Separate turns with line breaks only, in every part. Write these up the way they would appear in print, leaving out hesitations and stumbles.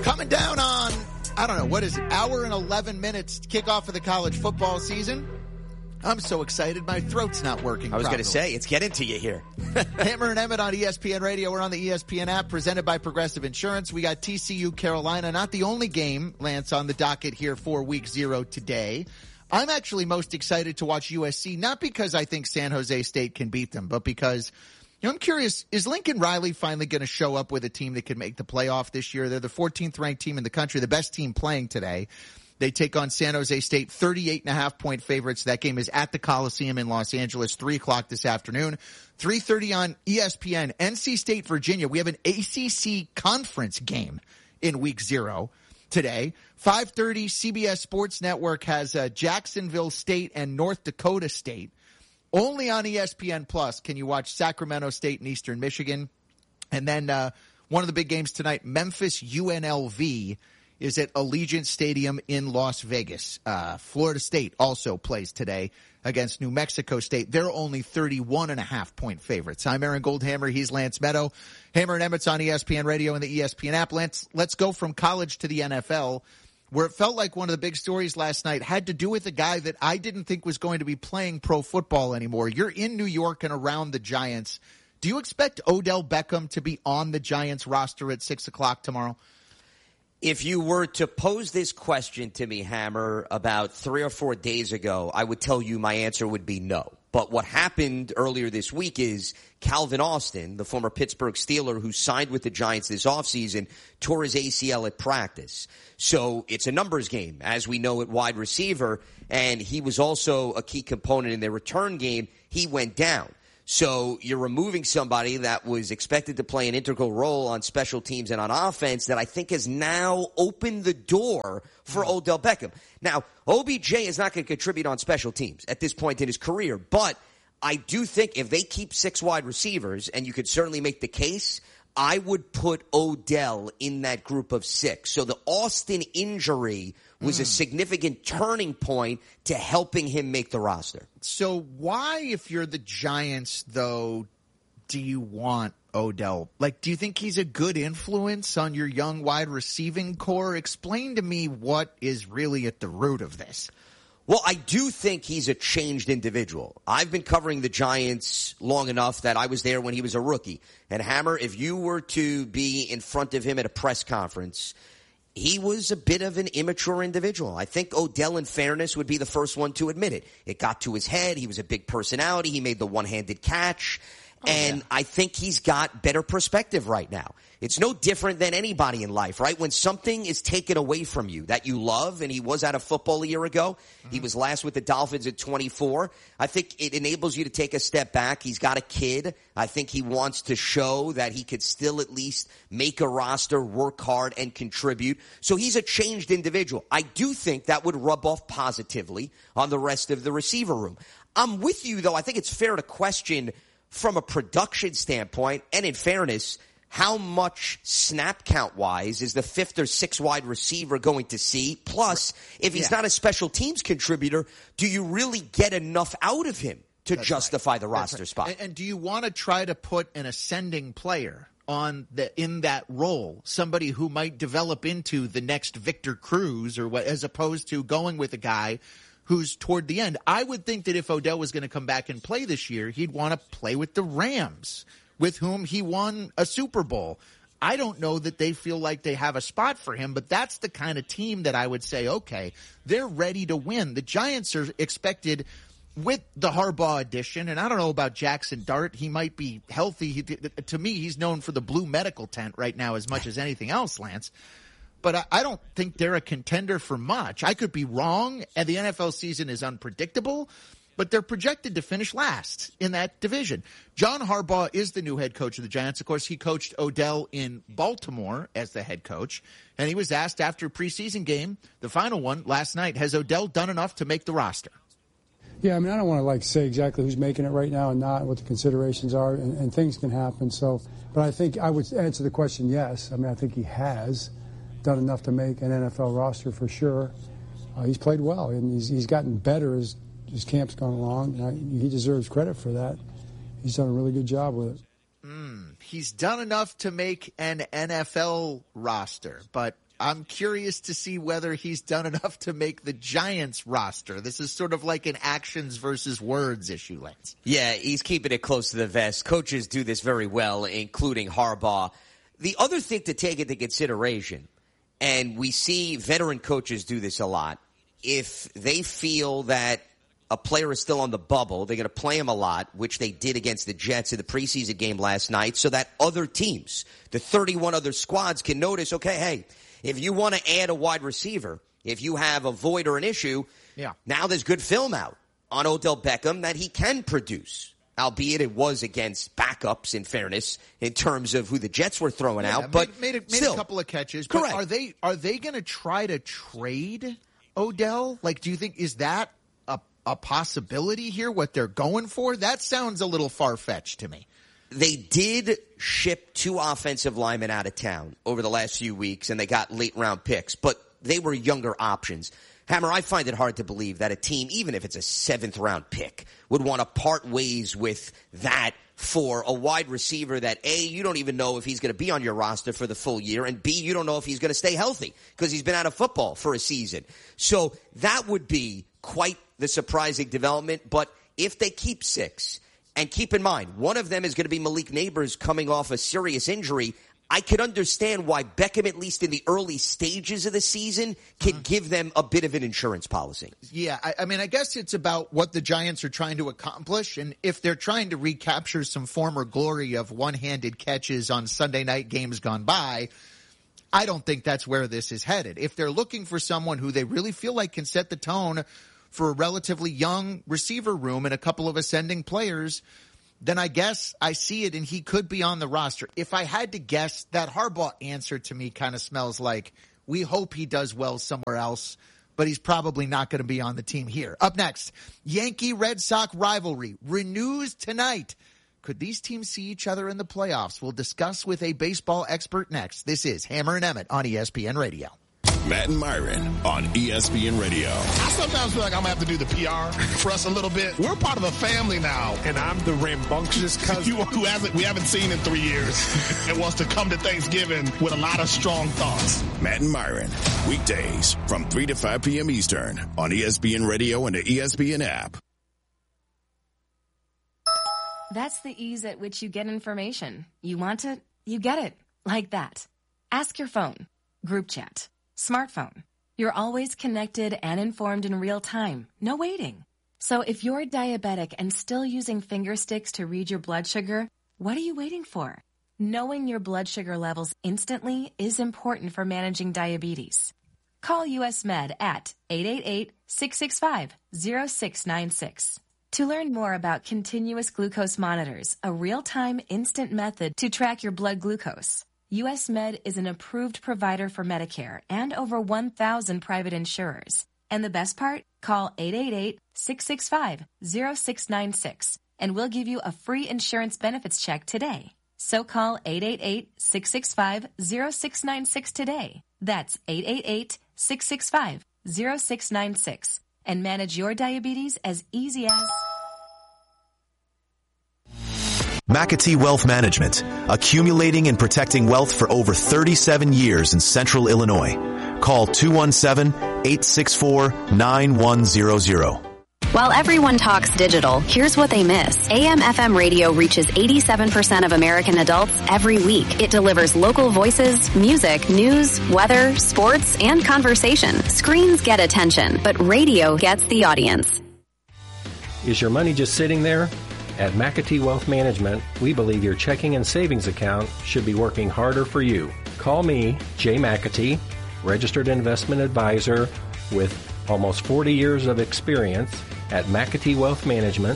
Coming down on, I don't know, what is it, hour and 11 minutes to kick off of the college football season. I'm so excited, my throat's not working.
I was going to say, it's getting to you here.
Hammer and Emmett on ESPN Radio. We're on the ESPN app, presented by Progressive Insurance. We got TCU Carolina, not the only game, Lance, on the docket here for week 0 today. I'm actually most excited to watch USC, not because I think San Jose State can beat them, but because, I'm curious, is Lincoln Riley finally going to show up with a team that can make the playoff this year? They're the 14th ranked team in the country, the best team playing today. They take on San Jose State, 38.5-point favorites. That game is at the Coliseum in Los Angeles, 3 o'clock this afternoon. 3:30 on ESPN. NC State, Virginia. We have an ACC conference game in week 0 today. 5:30, CBS Sports Network has Jacksonville State and North Dakota State. Only on ESPN Plus can you watch Sacramento State and Eastern Michigan. And then one of the big games tonight, Memphis UNLV, is at Allegiant Stadium in Las Vegas. Florida State also plays today against New Mexico State. They're only 31.5-point favorites. I'm Aaron Goldhammer. He's Lance Meadow. Hammer and Emmett's on ESPN Radio and the ESPN app. Lance, let's go from college to the NFL, where it felt like one of the big stories last night had to do with a guy that I didn't think was going to be playing pro football anymore. You're in New York and around the Giants. Do you expect Odell Beckham to be on the Giants roster at 6 o'clock tomorrow?
If you were to pose this question to me, Hammer, about 3 or 4 days ago, I would tell you my answer would be no. But what happened earlier this week is Calvin Austin, the former Pittsburgh Steeler who signed with the Giants this offseason, tore his ACL at practice. So it's a numbers game, as we know, at wide receiver, and he was also a key component in their return game. He went down. So you're removing somebody that was expected to play an integral role on special teams and on offense that I think has now opened the door for Odell Beckham. Now, OBJ is not going to contribute on special teams at this point in his career, but I do think if they keep 6 wide receivers, and you could certainly make the case, I would put Odell in that group of 6. So the Austin injury was a significant turning point to helping him make the roster.
So why, if you're the Giants, though, do you want Odell? Like, do you think he's a good influence on your young wide receiving core? Explain to me what is really at the root of this.
Well, I do think he's a changed individual. I've been covering the Giants long enough that I was there when he was a rookie. And Hammer, if you were to be in front of him at a press conference, he was a bit of an immature individual. I think Odell, in fairness, would be the first one to admit it. It got to his head. He was a big personality. He made the one-handed catch. I think he's got better perspective right now. It's no different than anybody in life, right? When something is taken away from you that you love, and he was out of football a year ago, he was last with the Dolphins at 24. I think it enables you to take a step back. He's got a kid. I think he wants to show that he could still at least make a roster, work hard, and contribute. So he's a changed individual. I do think that would rub off positively on the rest of the receiver room. I'm with you, though. I think it's fair to question from a production standpoint, and in fairness, how much snap count-wise is the 5th or 6th wide receiver going to see? Plus, if he's not a special teams contributor, do you really get enough out of him to justify the roster spot?
And do you want to try to put an ascending player in that role, somebody who might develop into the next Victor Cruz, or what, as opposed to going with a guy who's toward the end? I would think that if Odell was going to come back and play this year, he'd want to play with the Rams, with whom he won a Super Bowl. I don't know that they feel like they have a spot for him, but that's the kind of team that I would say, okay, they're ready to win. The Giants are expected, with the Harbaugh addition, and I don't know about Jackson Dart. He might be healthy. To me, he's known for the blue medical tent right now as much as anything else, Lance. But I don't think they're a contender for much. I could be wrong, and the NFL season is unpredictable, but they're projected to finish last in that division. John Harbaugh is the new head coach of the Giants. Of course, he coached Odell in Baltimore as the head coach, and he was asked after a preseason game, the final one last night, has Odell done enough to make the roster?
Yeah, I mean, I don't want to say exactly who's making it right now and not, what the considerations are, and things can happen. So, but I think I would answer the question yes. I mean, I think he has done enough to make an NFL roster for sure. He's played well, and he's gotten better as his camp's gone along. And he deserves credit for that. He's done a really good job with it.
He's done enough to make an NFL roster, but I'm curious to see whether he's done enough to make the Giants roster. This is sort of like an actions versus words issue, Lance.
Yeah, he's keeping it close to the vest. Coaches do this very well, including Harbaugh. The other thing to take into consideration, and we see veteran coaches do this a lot, if they feel that a player is still on the bubble, they're going to play him a lot, which they did against the Jets in the preseason game last night, so that other teams, the 31 other squads, can notice, okay, hey, if you want to add a wide receiver, if you have a void or an issue, now there's good film out on Odell Beckham that he can produce. Albeit it was against backups, in fairness, in terms of who the Jets were throwing out. But
made a couple of catches.
Correct.
But are they going to try to trade Odell? Like, do you think, is that a possibility here, what they're going for? That sounds a little far-fetched to me.
They did ship 2 offensive linemen out of town over the last few weeks, and they got late-round picks. But they were younger options. Hammer, I find it hard to believe that a team, even if it's a 7th-round pick, would want to part ways with that for a wide receiver that, A, you don't even know if he's going to be on your roster for the full year, and B, you don't know if he's going to stay healthy because he's been out of football for a season. So that would be quite the surprising development. But if they keep 6, and keep in mind, one of them is going to be Malik Neighbors coming off a serious injury, I could understand why Beckham, at least in the early stages of the season, can give them a bit of an insurance policy.
Yeah, I mean, I guess it's about what the Giants are trying to accomplish. And if they're trying to recapture some former glory of one-handed catches on Sunday night games gone by, I don't think that's where this is headed. If they're looking for someone who they really feel like can set the tone for a relatively young receiver room and a couple of ascending players, then I guess I see it and he could be on the roster. If I had to guess, that Harbaugh answer to me kind of smells like we hope he does well somewhere else, but he's probably not going to be on the team here. Up next, Yankee-Red Sox rivalry renews tonight. Could these teams see each other in the playoffs? We'll discuss with a baseball expert next. This is Hammer and Emmett on ESPN Radio.
Matt and Myron on ESPN Radio.
I sometimes feel like I'm going to have to do the PR for us a little bit. We're part of a family now.
And I'm the rambunctious cousin
who we haven't seen in 3 years and wants to come to Thanksgiving with a lot of strong thoughts.
Matt and Myron, weekdays from 3 to 5 p.m. Eastern on ESPN Radio and the ESPN app.
That's the ease at which you get information. You want it, you get it. Like that. Ask your phone. Group chat. Smartphone. You're always connected and informed in real time. No waiting. So if you're diabetic and still using finger sticks to read your blood sugar, what are you waiting for? Knowing your blood sugar levels instantly is important for managing diabetes. Call US Med at 888-665-0696. To learn more about continuous glucose monitors, a real-time instant method to track your blood glucose. US Med is an approved provider for Medicare and over 1,000 private insurers. And the best part? Call 888-665-0696 and we'll give you a free insurance benefits check today. So call 888-665-0696 today. That's 888-665-0696 and manage your diabetes as easy as...
McAtee Wealth Management, accumulating and protecting wealth for over 37 years in Central Illinois. Call 217-864-9100.
While everyone talks digital, here's what they miss. AM/FM radio reaches 87% of American adults every week. It delivers local voices, music, news, weather, sports, and conversation. Screens get attention, but radio gets the audience.
Is your money just sitting there? At McAtee Wealth Management, we believe your checking and savings account should be working harder for you. Call me, Jay McAtee, registered investment advisor with almost 40 years of experience at McAtee Wealth Management,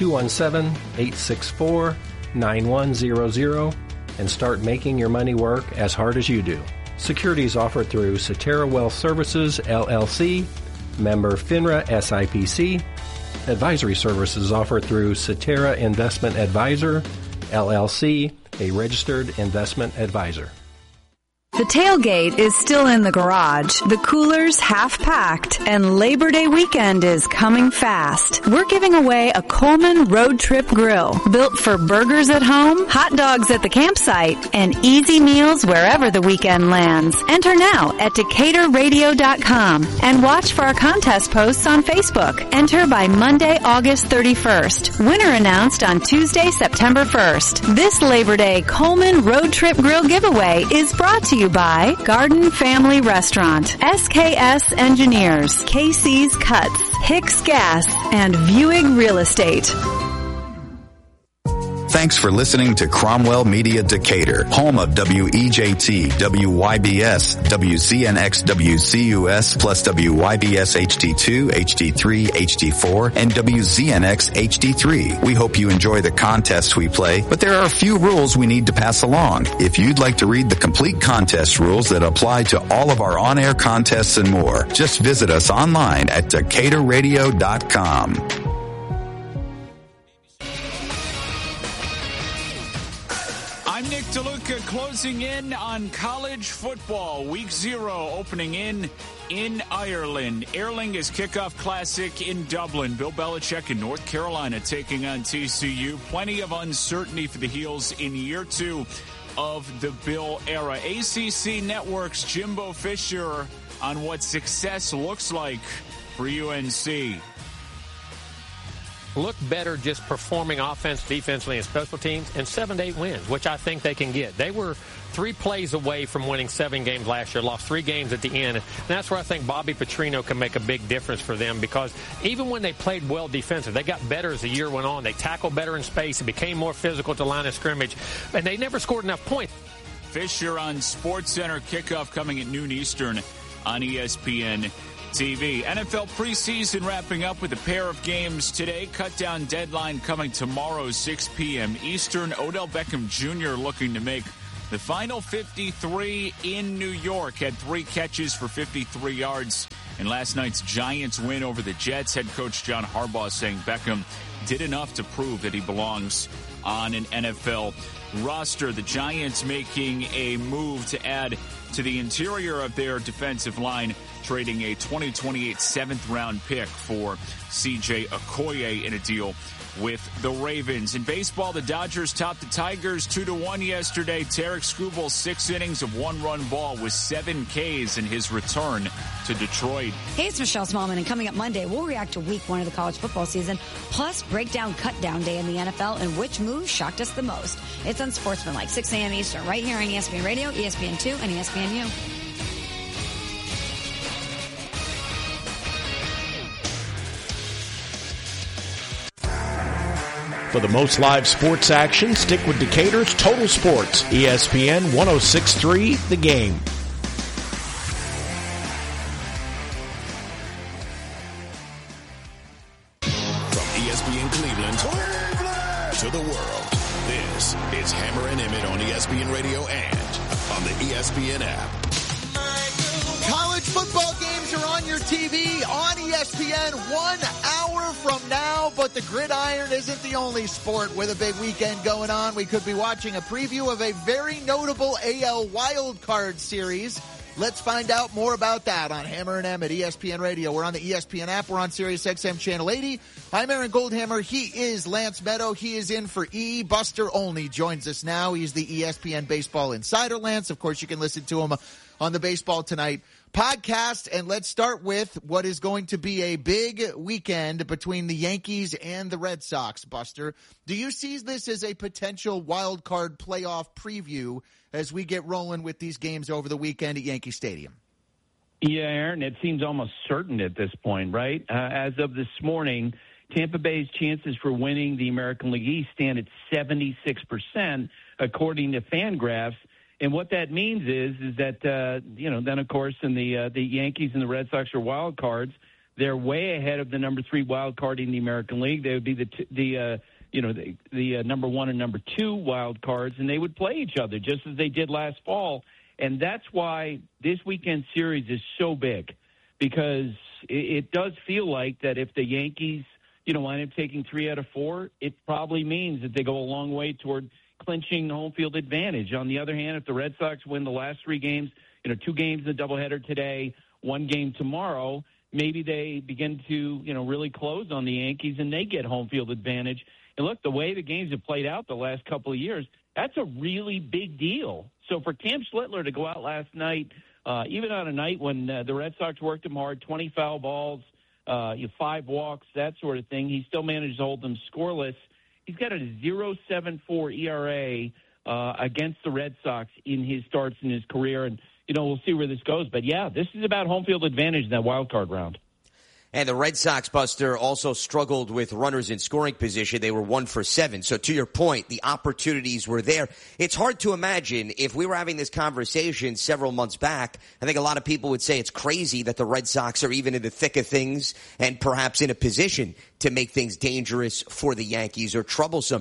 217-864-9100, and start making your money work as hard as you do. Securities offered through Cetera Wealth Services, LLC, member FINRA SIPC. Advisory services offered through Cetera Investment Advisor, LLC, a registered investment advisor.
The tailgate is still in the garage, the cooler's half packed, and Labor Day weekend is coming fast. We're giving away a Coleman Road Trip Grill, built for burgers at home, hot dogs at the campsite, and easy meals wherever the weekend lands. Enter now at DecaturRadio.com and watch for our contest posts on Facebook. Enter by Monday, August 31st. Winner announced on Tuesday, September 1st. This Labor Day Coleman Road Trip Grill giveaway is brought to you by Garden Family Restaurant, SKS Engineers, Casey's Cuts, Hicks Gas, and Viewing Real Estate.
Thanks for listening to Cromwell Media Decatur, home of WEJT, WYBS, WCNX, WCUS, plus WYBS HD2, HD3, HD4, and WZNX HD3. We hope you enjoy the contests we play, but there are a few rules we need to pass along. If you'd like to read the complete contest rules that apply to all of our on-air contests and more, just visit us online at DecaturRadio.com.
I'm Nick DeLuca, closing in on college football. Week 0 opening in Ireland. Aer Lingus Kickoff Classic in Dublin. Bill Belichick in North Carolina taking on TCU. Plenty of uncertainty for the Heels in year 2 of the Bill era. ACC Network's Jimbo Fisher on what success looks like for UNC.
Look better just performing offense, defensively, and special teams, and 7 to 8 wins, which I think they can get. They were 3 plays away from winning 7 games last year, lost 3 games at the end. And that's where I think Bobby Petrino can make a big difference for them, because even when they played well defensive, they got better as the year went on. They tackled better in space. It became more physical at the line of scrimmage, and they never scored enough points.
Fisher on SportsCenter. Kickoff coming at noon Eastern on ESPN TV. NFL preseason wrapping up with a pair of games today. Cut-down deadline coming tomorrow, 6 p.m. Eastern. Odell Beckham Jr. looking to make the final 53 in New York. Had 3 catches for 53 yards in last night's Giants win over the Jets. Head coach John Harbaugh saying Beckham did enough to prove that he belongs on an NFL roster. The Giants making a move to add to the interior of their defensive line, trading a 2028 7th-round pick for C.J. Okoye in a deal with the Ravens. In baseball, the Dodgers topped the Tigers 2-1 yesterday. Tarek Skubal, 6 innings of 1-run ball with 7 Ks in his return to Detroit.
Hey, it's Michelle Smallman, and coming up Monday, we'll react to week 1 of the college football season, plus break down cut-down day in the NFL and which move shocked us the most. It's Unsportsmanlike, 6 a.m. Eastern, right here on ESPN Radio, ESPN2, and ESPNU.
For the most live sports action, stick with Decatur's Total Sports, ESPN 106.3 The Game.
From ESPN Cleveland to the world, this is Hammer and Emmett on ESPN Radio and on the ESPN app.
College football games are on your TV on ESPN 1 hour from now, but the gridiron isn't the only sport with a big weekend going on. We could be watching a preview of a very notable AL wildcard series. Let's find out more about that on Hammer and Emmett, ESPN Radio. We're on the ESPN app. We're on Sirius XM Channel 80. I'm Aaron Goldhammer. He is Lance Meadow. He is in for E. Buster Olney joins us now. He's the ESPN Baseball Insider, Lance. Of course, you can listen to him on the Baseball Tonight podcast. And let's start with what is going to be a big weekend between the Yankees and the Red Sox, Buster. Do you see this as a potential wild card playoff preview as we get rolling with these games over the weekend at Yankee Stadium?
Yeah, Aaron, it seems almost certain at this point, right? As of this morning, Tampa Bay's chances for winning the American League East stand at 76%, according to Fangraphs. And what that means is that, then, of course, in the Yankees and the Red Sox are wild cards. They're way ahead of the number 3 wild card in the American League. They would be the number 1 and number 2 wild cards, and they would play each other just as they did last fall. And that's why this weekend series is so big, because it does feel like that if the Yankees, wind up taking 3 out of 4, it probably means that they go a long way toward clinching home field advantage. On the other hand, if the Red Sox win the last 3 games, 2 games in the doubleheader today, 1 game tomorrow, maybe they begin to, really close on the Yankees and they get home field advantage. And look, the way the games have played out the last couple of years, that's a really big deal. So for Cam Schlittler to go out last night, even on a night when the Red Sox worked him hard, 20 foul balls, 5 walks, that sort of thing, he still managed to hold them scoreless. He's got a 0.74 ERA against the Red Sox in his starts in his career. And, we'll see where this goes. But, yeah, this is about home field advantage in that wild card round.
And the Red Sox, Buster, also struggled with runners in scoring position. They were 1 for 7. So to your point, the opportunities were there. It's hard to imagine if we were having this conversation several months back. I think a lot of people would say it's crazy that the Red Sox are even in the thick of things and perhaps in a position to make things dangerous for the Yankees or troublesome.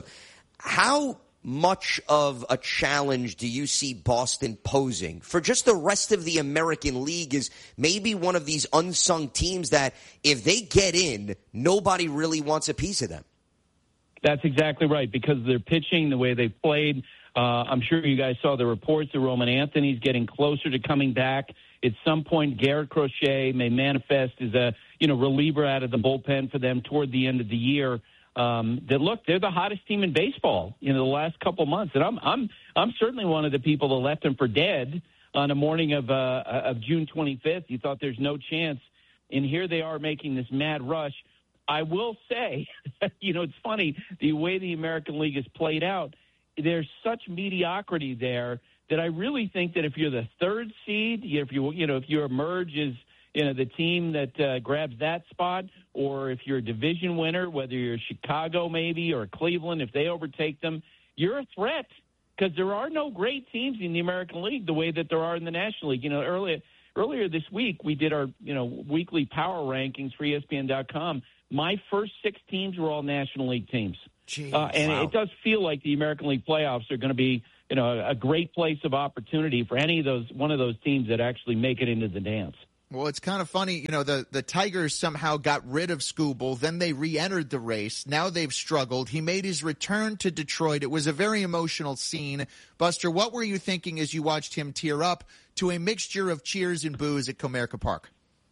How much of a challenge do you see Boston posing for just the rest of the American League is maybe one of these unsung teams that if they get in, nobody really wants a piece of them?
That's exactly right, because of their pitching, the way they played. I'm sure you guys saw the reports that Roman Anthony's getting closer to coming back. At some point, Garrett Crochet may manifest as a reliever out of the bullpen for them toward the end of the year. They're the hottest team in baseball the last couple of months, and I'm certainly one of the people that left them for dead on the morning of June 25th. You thought there's no chance, and here they are making this mad rush. I will say, it's funny the way the American League is played out. There's such mediocrity there that I really think that if you're the 3rd seed, if you emerge as the team that grabs that spot, or if you're a division winner, whether you're Chicago maybe or Cleveland, if they overtake them, you're a threat, because there are no great teams in the American League the way that there are in the National League. Earlier this week we did our weekly power rankings for ESPN.com. My first 6 teams were all National League teams. It does feel like the American League playoffs are going to be a great place of opportunity for one of those teams that actually make it into the dance.
Well, it's kind of funny, the Tigers somehow got rid of Skubal, then they re-entered the race. Now they've struggled. He made his return to Detroit. It was a very emotional scene. Buster, what were you thinking as you watched him tear up to a mixture of cheers and boos at Comerica Park?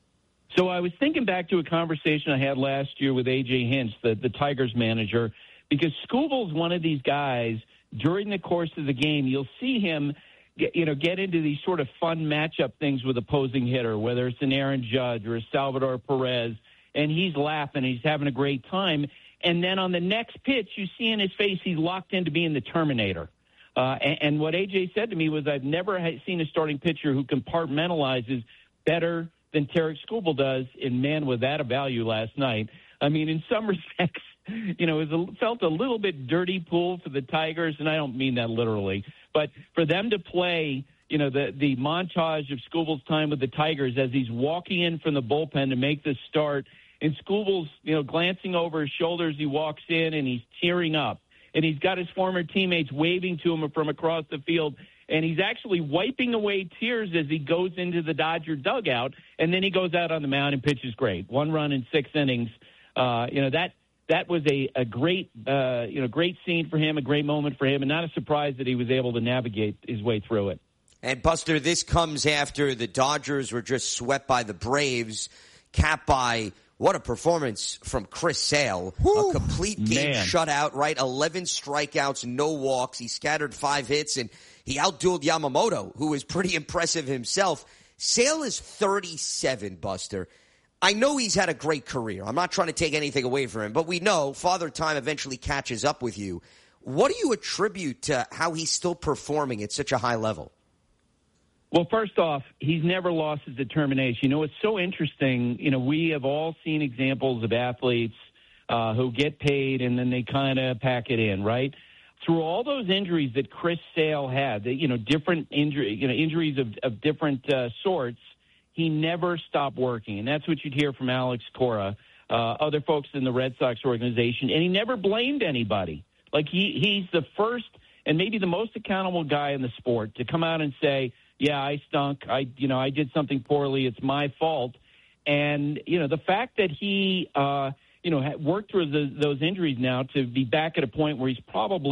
So I was thinking back to a conversation I had last year with A.J. Hinch, the Tigers manager, because Skubal's one of these guys, during the course of the game, you'll see him get into these sort of fun matchup things with opposing hitter, whether it's an Aaron Judge or a Salvador Perez, and he's laughing, he's having a great time. And then on the next pitch, you see in his face he's locked into being the Terminator. And what AJ said to me was, I've never seen a starting pitcher who compartmentalizes better than Tarik Skubal does, and man, was that a value last night. I mean, in some respects, it felt a little bit dirty pool for the Tigers, and I don't mean that literally. But for them to play, the montage of Skubal's time with the Tigers as he's walking in from the bullpen to make the start, and Skubal's, glancing over his shoulder as he walks in, and he's tearing up. And he's got his former teammates waving to him from across the field, and he's actually wiping away tears as he goes into the Dodger dugout, and then he goes out on the mound and pitches great. 1 run in 6 innings. That was a great, great scene for him, a great moment for him, and not a surprise that he was able to navigate his way through it.
And, Buster, this comes after the Dodgers were just swept by the Braves, capped by what a performance from Chris Sale. Woo! A complete game shutout, right? 11 strikeouts, no walks. He scattered 5 hits, and he outdueled Yamamoto, who was pretty impressive himself. Sale is 37, Buster. I know he's had a great career. I'm not trying to take anything away from him, but we know Father Time eventually catches up with you. What do you attribute to how he's still performing at such a high level?
Well, first off, he's never lost his determination. It's so interesting. We have all seen examples of athletes who get paid and then they kind of pack it in, right? Through all those injuries that Chris Sale had, different injuries of different sorts, he never stopped working, and that's what you'd hear from Alex Cora, other folks in the Red Sox organization, and he never blamed anybody. Like he's the first and maybe the most accountable guy in the sport to come out and say, yeah, I stunk. I did something poorly. It's my fault. And, the fact that he, worked through those injuries now to be back at a point where he's probably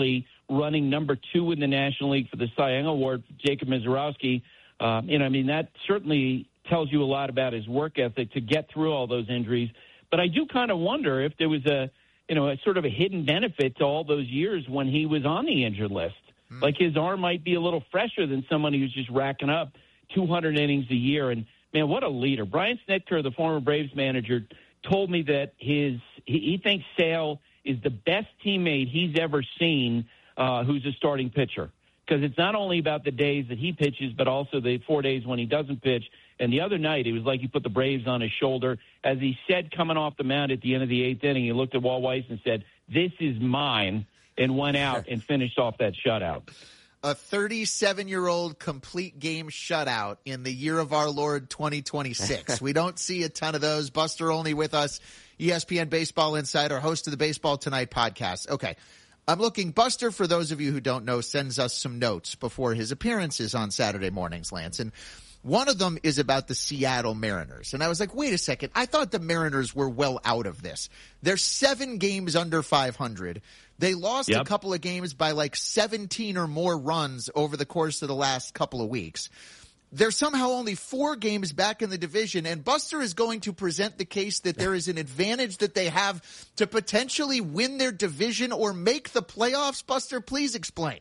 running number 2 in the National League for the Cy Young Award, Jacob Misiorowski. That certainly tells you a lot about his work ethic to get through all those injuries. But I do kind of wonder if there was a sort of a hidden benefit to all those years when he was on the injured list. Like his arm might be a little fresher than someone who's just racking up 200 innings a year. And, man, what a leader. Brian Snitker, the former Braves manager, told me that he thinks Sale is the best teammate he's ever seen who's a starting pitcher. Because it's not only about the days that he pitches, but also the 4 days when he doesn't pitch. And the other night, it was like he put the Braves on his shoulder. As he said coming off the mound at the end of the 8th inning, he looked at Walt Weiss and said, "This is mine," and went out and finished off that shutout.
A 37-year-old complete game shutout in the year of our Lord 2026. We don't see a ton of those. Buster Olney with us, ESPN Baseball Insider, host of the Baseball Tonight podcast. Okay, I'm looking. Buster, for those of you who don't know, sends us some notes before his appearances on Saturday mornings, Lance. And one of them is about the Seattle Mariners. And I was like, wait a second. I thought the Mariners were well out of this. They're 7 games under 500. They lost a couple of games by like 17 or more runs over the course of the last couple of weeks. They're somehow only 4 games back in the division, and Buster is going to present the case that there is an advantage that they have to potentially win their division or make the playoffs. Buster, please explain.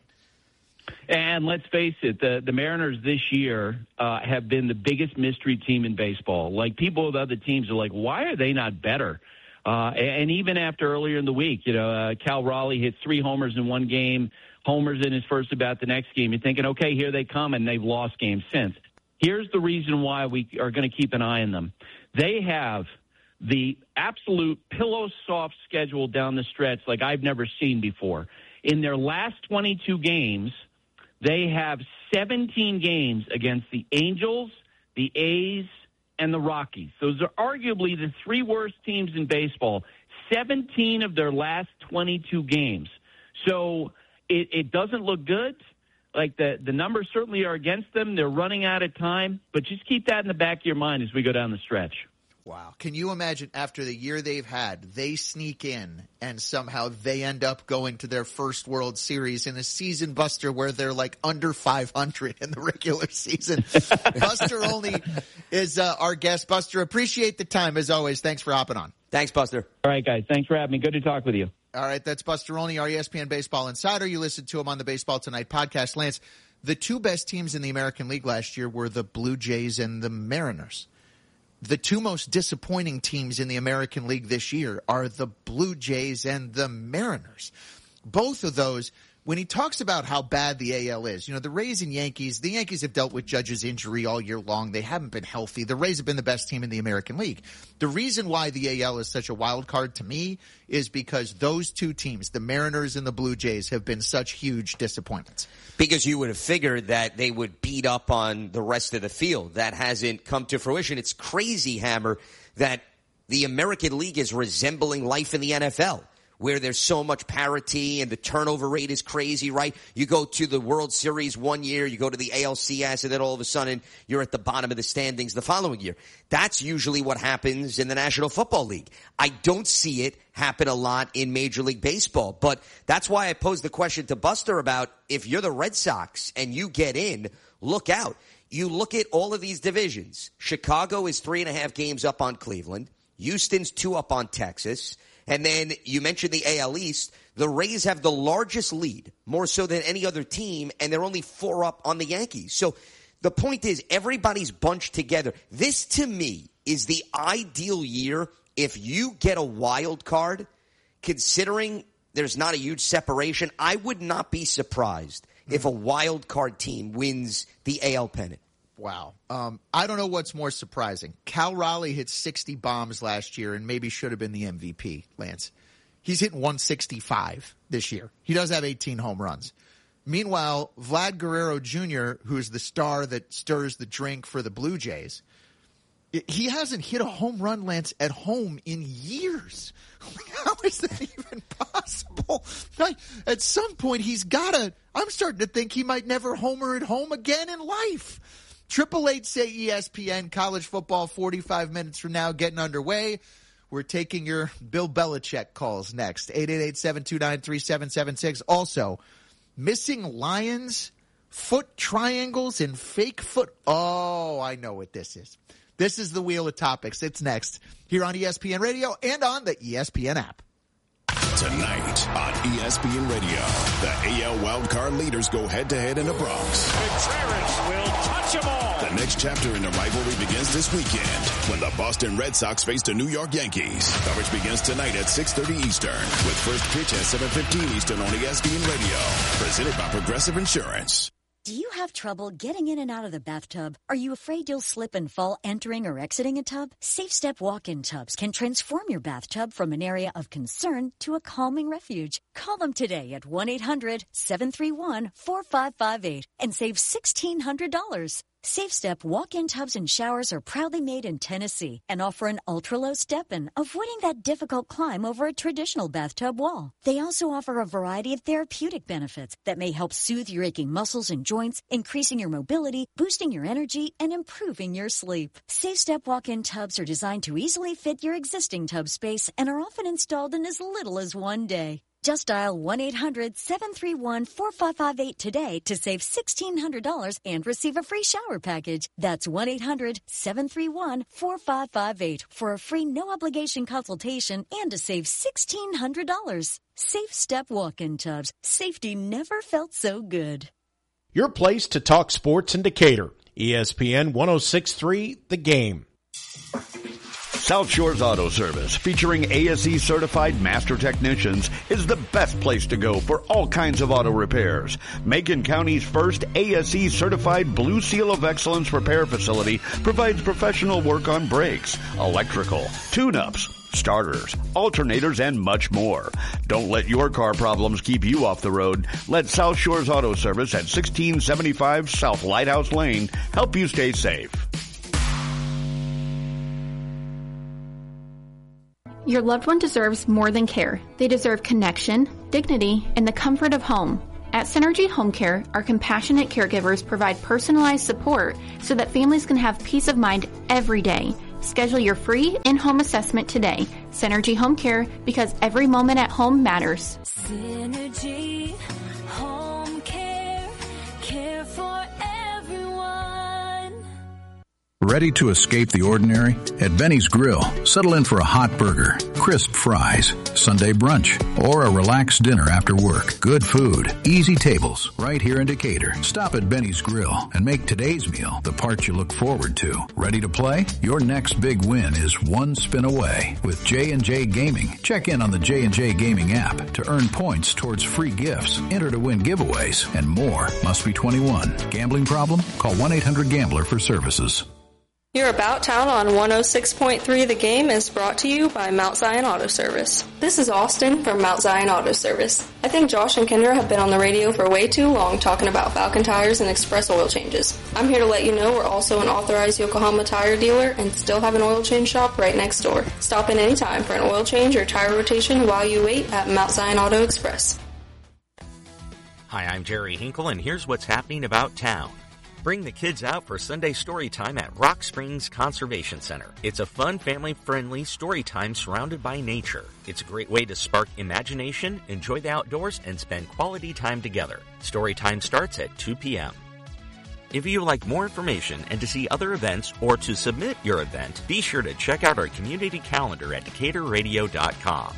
And let's face it, the Mariners this year have been the biggest mystery team in baseball. Like, people with other teams are like, why are they not better? And even after earlier in the week, Cal Raleigh hit 3 homers in one game, homers in his first at-bat the next game. You're thinking, okay, here they come, and they've lost games since. Here's the reason why we are going to keep an eye on them. They have the absolute pillow-soft schedule down the stretch like I've never seen before. In their last 22 games, they have 17 games against the Angels, the A's, and the Rockies. Those are arguably the 3 worst teams in baseball. 17 of their last 22 games. So it doesn't look good. Like, the numbers certainly are against them. They're running out of time. But just keep that in the back of your mind as we go down the stretch.
Wow. Can you imagine, after the year they've had, they sneak in and somehow they end up going to their first World Series in a season, Buster, where they're like under 500 in the regular season? Buster Olney is our guest. Buster, appreciate the time as always. Thanks for hopping on.
Thanks, Buster.
All right, guys. Thanks for having me. Good to talk with you.
All right. That's Buster Olney, our ESPN Baseball Insider. You listened to him on the Baseball Tonight podcast. Lance, the 2 best teams in the American League last year were the Blue Jays and the Mariners. The 2 most disappointing teams in the American League this year are the Blue Jays and the Mariners. Both of those, when he talks about how bad the AL is, the Rays and Yankees, the Yankees have dealt with Judge's injury all year long. They haven't been healthy. The Rays have been the best team in the American League. The reason why the AL is such a wild card to me is because those 2 teams, the Mariners and the Blue Jays, have been such huge disappointments.
Because you would have figured that they would beat up on the rest of the field. That hasn't come to fruition. It's crazy, Hammer, that the American League is resembling life in the NFL, where there's so much parity and the turnover rate is crazy, right? You go to the World Series one year, you go to the ALCS, and then all of a sudden you're at the bottom of the standings the following year. That's usually what happens in the National Football League. I don't see it happen a lot in Major League Baseball, but that's why I posed the question to Buster about, if you're the Red Sox and you get in, look out. You look at all of these divisions. Chicago is 3.5 games up on Cleveland. Houston's 2 up on Texas. And then you mentioned the AL East. The Rays have the largest lead, more so than any other team, and they're only 4 up on the Yankees. So the point is, everybody's bunched together. This, to me, is the ideal year if you get a wild card, considering there's not a huge separation. I would not be surprised if a wild card team wins the AL pennant.
Wow. I don't know what's more surprising. Cal Raleigh hit 60 bombs last year and maybe should have been the MVP, Lance. He's hitting 165 this year. He does have 18 home runs. Meanwhile, Vlad Guerrero Jr., who is the star that stirs the drink for the Blue Jays, he hasn't hit a home run, Lance, at home in years. How is that even possible? At some point, he's got to – I'm starting to think he might never homer at home again in life. 888-SAY ESPN, college football 45 minutes from now getting underway. We're taking your Bill Belichick calls next. 888-729-3776. Also, missing lions, foot triangles, and fake foot. Oh, I know what this is. This is the Wheel of Topics. It's next here on ESPN Radio and on the ESPN app.
Tonight on ESPN Radio, the AL wildcard leaders go head-to-head in the Bronx.
Contreras will touch them all.
The next chapter in the rivalry begins this weekend when the Boston Red Sox face the New York Yankees. Coverage begins tonight at 6:30 Eastern with first pitch at 7:15 Eastern on ESPN Radio. Presented by Progressive Insurance.
Do you have trouble getting in and out of the bathtub? Are you afraid you'll slip and fall entering or exiting a tub? Safe Step walk-in tubs can transform your bathtub from an area of concern to a calming refuge. Call them today at 1-800-731-4558 and save $1,600. Safe Step walk-in tubs and showers are proudly made in Tennessee and offer an ultra-low step-in, avoiding that difficult climb over a traditional bathtub wall. They also offer a variety of therapeutic benefits that may help soothe your aching muscles and joints, increasing your mobility, boosting your energy, and improving your sleep. Safe Step walk-in tubs are designed to easily fit your existing tub space and are often installed in as little as one day. Just dial 1-800-731-4558 today to save $1,600 and receive a free shower package. That's 1-800-731-4558 for a free no-obligation consultation and to save $1,600. Safe Step walk-in tubs. Safety never felt so good.
Your place to talk sports in Decatur. ESPN 106.3 The Game.
South Shores Auto Service, featuring ASE certified master technicians, is the best place to go for all kinds of auto repairs. Macon County's first ASE certified Blue Seal of Excellence repair facility provides professional work on brakes, electrical, tune-ups, starters, alternators, and much more. Don't let your car problems keep you off the road. Let South Shores Auto Service at 1675 South Lighthouse Lane help you stay safe.
Your loved one deserves more than care. They deserve connection, dignity, and the comfort of home. At Synergy Home Care, our compassionate caregivers provide personalized support so that families can have peace of mind every day. Schedule your free in-home assessment today. Synergy Home Care, because every moment at home matters.
Synergy Home Care, care for everyone.
Ready to escape the ordinary? At Benny's Grill, settle in for a hot burger, crisp fries, Sunday brunch, or a relaxed dinner after work. Good food, easy tables, right here in Decatur. Stop at Benny's Grill and make today's meal the part you look forward to. Ready to play? Your next big win is one spin away with J&J Gaming. Check in on the J&J Gaming app to earn points towards free gifts, enter to win giveaways, and more. Must be 21. Gambling problem? Call 1-800-GAMBLER for services.
Your About Town on 106.3 The Game is brought to you by Mount Zion Auto Service. This is Austin from Mount Zion Auto Service. I think Josh and Kendra have been on the radio for way too long talking about Falcon tires and express oil changes. I'm here to let you know we're also an authorized Yokohama tire dealer and still have an oil change shop right next door. Stop in anytime for an oil change or tire rotation while you wait at Mount Zion Auto Express.
Hi, I'm Jerry Hinkle, and here's what's happening about town. Bring the kids out for Sunday story time at Rock Springs Conservation Center. It's a fun, family-friendly story time surrounded by nature. It's a great way to spark imagination, enjoy the outdoors, and spend quality time together. Story time starts at 2 p.m. If you would like more information and to see other events or to submit your event, be sure to check out our community calendar at DecaturRadio.com.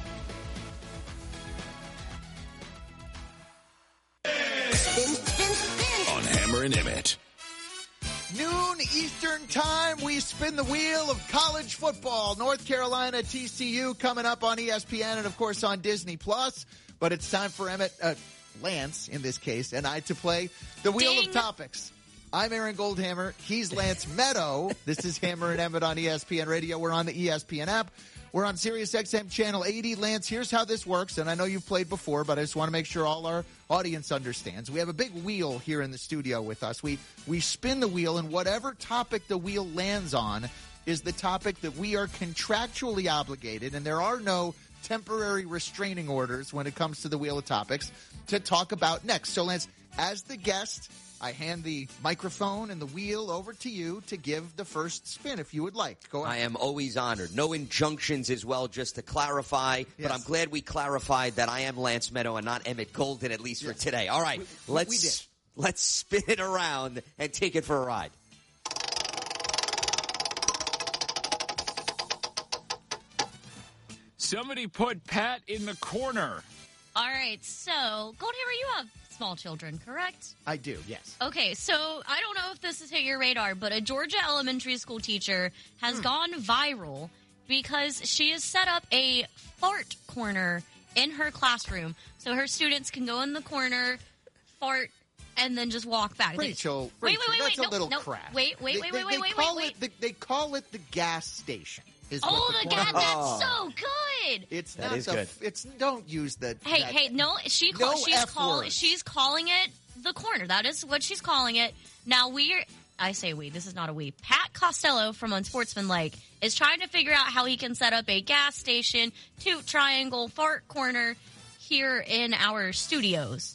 On Hammer and Emmett.
Noon Eastern time, we spin the wheel of college football. North Carolina, TCU coming up on ESPN and, of course, on Disney+. But it's time for Lance, in this case, and I to play the Wheel of Topics. I'm Aaron Goldhammer. He's Lance Meadow. This is Hammer and Emmett on ESPN Radio. We're on the ESPN app. We're on Sirius XM Channel 80. Lance, here's how this works, and I know you've played before, but I just want to make sure all our audience understands. We have a big wheel here in the studio with us. We spin the wheel, and whatever topic the wheel lands on is the topic that we are contractually obligated, and there are no temporary restraining orders when it comes to the Wheel of Topics, to talk about next. So, Lance, as the guest, I hand the microphone and the wheel over to you to give the first spin if you would like. Go ahead.
I am always honored. No injunctions as well, just to clarify.
Yes.
But I'm glad we clarified that I am Lance Meadow and not Emmett Golden, at least for today. All right, let's spin it around and take it for a ride.
Somebody put Pat in the corner.
All right, so Goldhammer, you have small children, correct?
I do, yes.
Okay, so I don't know if this has hit your radar, but a Georgia elementary school teacher has gone viral because she has set up a fart corner in her classroom so her students can go in the corner, fart, and then just walk back.
Rachel,
wait,
that's
no,
a little
no,
crap.
Wait.
They call it the gas station.
The gas, that's so good.
It's
that
not
is
the,
good.
It's don't use the.
Hey, no, she's calling it the corner. That is what she's calling it. Now this is not a we. Pat Costello from Unsportsmanlike is trying to figure out how he can set up a gas station, toot triangle, fart corner here in our studios.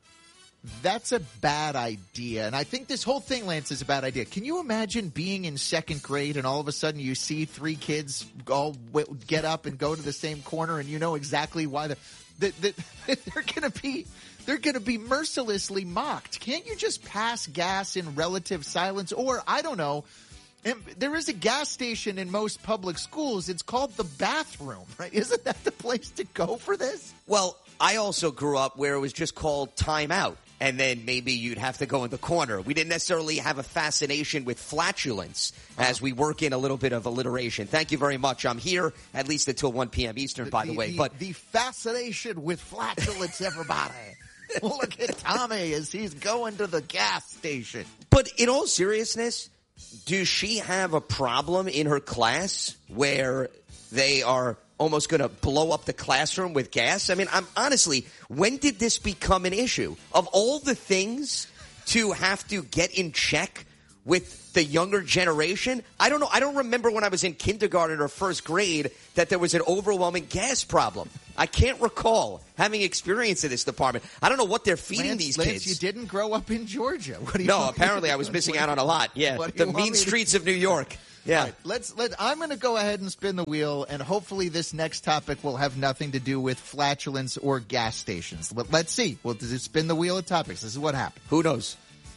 That's a bad idea. And I think this whole thing, Lance, is a bad idea. Can you imagine being in second grade and all of a sudden you see three kids all get up and go to the same corner and you know exactly why they're going to be mercilessly mocked? Can't you just pass gas in relative silence? Or, I don't know, there is a gas station in most public schools. It's called the bathroom, right? Isn't that the place to go for this?
Well, I also grew up where it was just called timeout. And then maybe you'd have to go in the corner. We didn't necessarily have a fascination with flatulence as we work in a little bit of alliteration. Thank you very much. I'm here at least until 1 p.m. Eastern, by the way. But
the fascination with flatulence, everybody. Look at Tommy as he's going to the gas station.
But in all seriousness, does she have a problem in her class where they are almost going to blow up the classroom with gas? I mean, honestly, when did this become an issue? Of all the things to have to get in check with the younger generation, I don't know. I don't remember when I was in kindergarten or first grade that there was an overwhelming gas problem. I can't recall having experience in this department. I don't know what they're feeding these kids.
You didn't grow up in Georgia. What do you
No, apparently I was missing out on a lot. Yeah, the mean streets of New York. Yeah.
Right, I'm going to go ahead and spin the wheel, and hopefully this next topic will have nothing to do with flatulence or gas stations. But let's see. We'll spin the wheel of topics. This is what happened.
Who knows?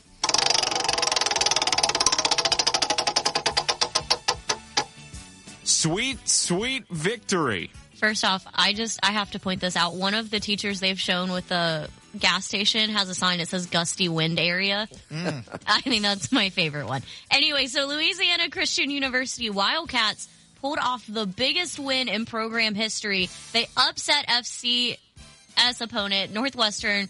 Sweet, sweet victory.
First off, I have to point this out. One of the teachers they've shown with the gas station has a sign that says gusty wind area. I think that's my favorite one. Anyway, so Louisiana Christian University Wildcats pulled off the biggest win in program history. They upset FCS opponent Northwestern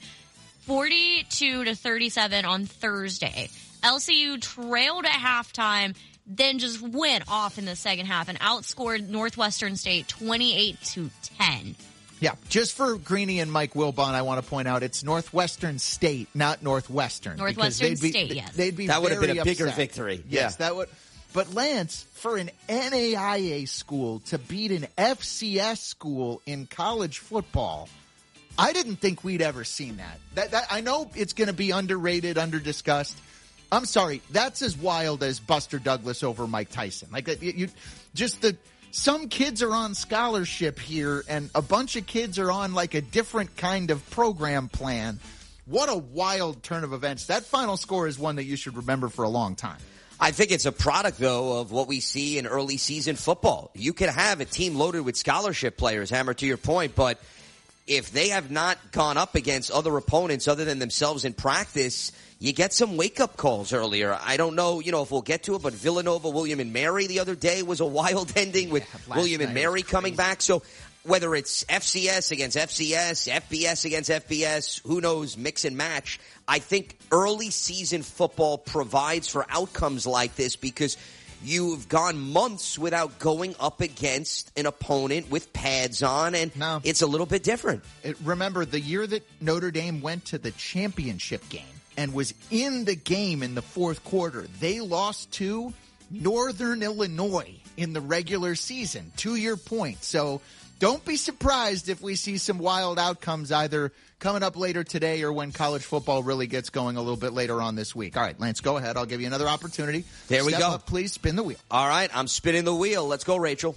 42-37 on Thursday. LCU trailed at halftime, then just went off in the second half and outscored Northwestern State 28-10.
Yeah, just for Greeny and Mike Wilbon, I want to point out it's Northwestern State, not Northwestern.
Northwestern State, yes.
That
would have been a bigger
upset.
victory.
Yes, that would. But Lance, for an NAIA school to beat an FCS school in college football, I didn't think we'd ever seen that. That I know it's going to be underrated, underdiscussed. I'm sorry, that's as wild as Buster Douglas over Mike Tyson. Like some kids are on scholarship here, and a bunch of kids are on like a different kind of program plan. What a wild turn of events. That final score is one that you should remember for a long time.
I think it's a product, though, of what we see in early season football. You could have a team loaded with scholarship players, Hammer, to your point, but if they have not gone up against other opponents other than themselves in practice, you get some wake-up calls earlier. I don't know, if we'll get to it, but Villanova, William and Mary the other day was a wild ending with William and Mary coming back. So whether it's FCS against FCS, FBS against FBS, who knows, mix and match, I think early season football provides for outcomes like this because you've gone months without going up against an opponent with pads on, and it's a little bit different.
Remember, the year that Notre Dame went to the championship game and was in the game in the fourth quarter, they lost to Northern Illinois in the regular season, to your point. So don't be surprised if we see some wild outcomes either coming up later today or when college football really gets going a little bit later on this week. All right, Lance, go ahead. I'll give you another opportunity.
There we
Step
go.
up, please. Spin the wheel.
All right, I'm spinning the wheel. Let's go, Rachel.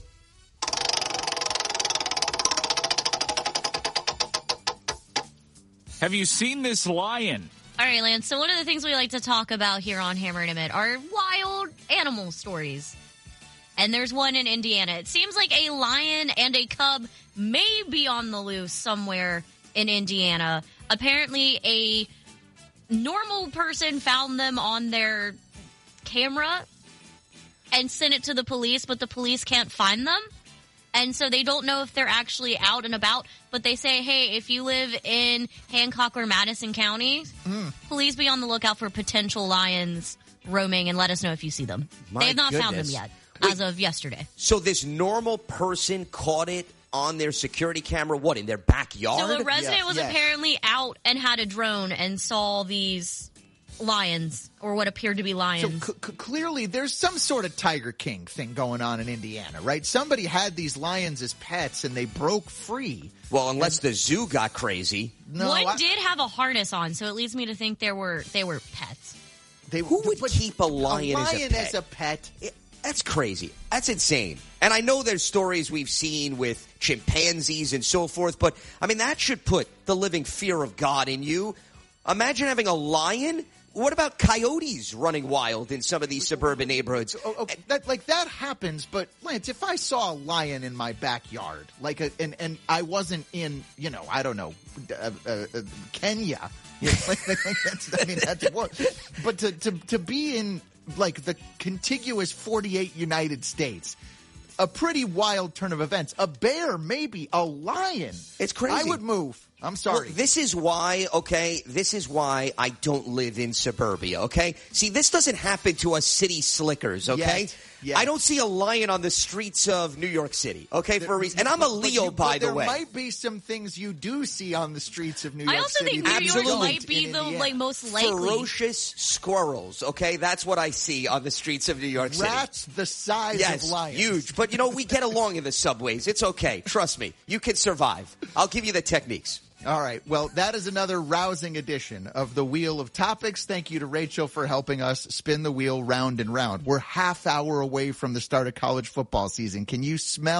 Have you seen this lion?
All right, Lance. So one of the things we like to talk about here on Hammer and Emmett are wild animal stories. And there's one in Indiana. It seems like a lion and a cub may be on the loose somewhere in Indiana. Apparently, a normal person found them on their camera and sent it to the police, but the police can't find them. And so they don't know if they're actually out and about, but they say, hey, if you live in Hancock or Madison counties, please be on the lookout for potential lions roaming and let us know if you see them.
My
They have not found them
goodness.
yet, as of yesterday.
So this normal person caught it on their security camera, what, in their backyard?
So a resident was apparently out and had a drone and saw these lions, or what appeared to be lions.
So clearly there's some sort of Tiger King thing going on in Indiana, right? Somebody had these lions as pets and they broke free.
Well, unless the zoo got crazy.
One did have a harness on, so it leads me to think they were pets.
Who would keep a lion,
as a pet?
That's crazy. That's insane. And I know there's stories we've seen with chimpanzees and so forth, but, I mean, that should put the living fear of God in you. Imagine having a lion. What about coyotes running wild in some of these suburban neighborhoods?
Okay, that happens, but Lance, if I saw a lion in my backyard, and I wasn't in, I don't know, Kenya, that's what. But to be in the contiguous 48 United States, a pretty wild turn of events. A bear, maybe a lion.
It's crazy.
I would move. I'm sorry.
Well, this is why I don't live in suburbia, okay? See, this doesn't happen to us city slickers, okay?
Yet.
I don't see a lion on the streets of New York City, okay, for a reason. And I'm a Leo, by the way.
There might be some things you do see on the streets of New York City.
I also think New York might be the most likely.
Ferocious squirrels, okay? That's what I see on the streets of New York City.
Rats the size of lions.
Huge. But, we get along in the subways. It's okay. Trust me. You can survive. I'll give you the techniques.
All right. Well, that is another rousing edition of the Wheel of Topics. Thank you to Rachel for helping us spin the wheel round and round. We're half hour away from the start of college football season. Can you smell